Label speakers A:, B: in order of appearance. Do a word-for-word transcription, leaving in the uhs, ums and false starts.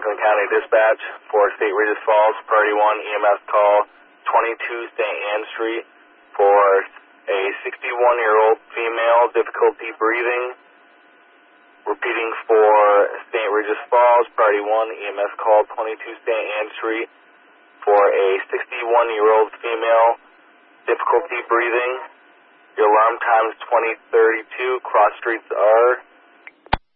A: Franklin County Dispatch for Saint Regis Falls, Priority one, E M S call twenty-two Saint Anne Street for a sixty-one-year-old female, difficulty breathing. Repeating for Saint Regis Falls, Priority one, E M S call twenty-two Saint Anne Street for a sixty-one-year-old female, difficulty breathing. Your alarm time is twenty thirty-two. Cross streets are